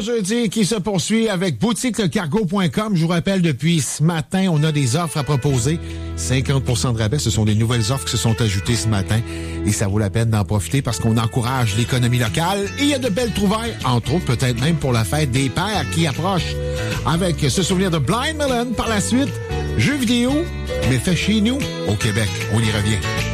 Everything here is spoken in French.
jeudi qui se poursuit avec boutiquecargo.com. Je vous rappelle, depuis ce matin, on a des offres à proposer. 50% de rabais. Ce sont des nouvelles offres qui se sont ajoutées ce matin. Et ça vaut la peine d'en profiter parce qu'on encourage l'économie locale. Et il y a de belles trouvailles, entre autres, peut-être même pour la fête des pères qui approche. Avec ce souvenir de Blind Melon par la suite. Jeux vidéo, mais fait chez nous, au Québec. On y revient.